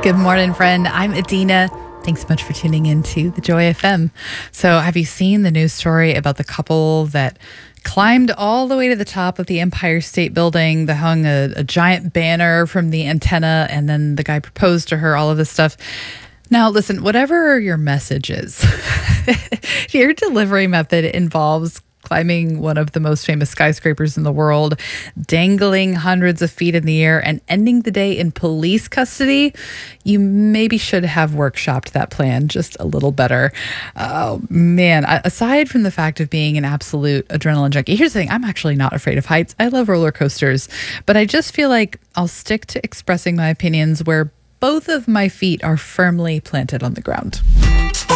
Good morning, friend. I'm Adina. Thanks so much for tuning in to the Joy FM. So, have you seen the news story about the couple that climbed all the way to the top of the Empire State Building? They hung a giant banner from the antenna, and then the guy proposed to her, all of this stuff. Now, listen, whatever your message is, if your delivery method involves climbing one of the most famous skyscrapers in the world, dangling hundreds of feet in the air, and ending the day in police custody, you maybe should have workshopped that plan just a little better. Oh, man. Aside from the fact of being an absolute adrenaline junkie, here's the thing. I'm actually not afraid of heights. I love roller coasters, but I just feel like I'll stick to expressing my opinions where both of my feet are firmly planted on the ground.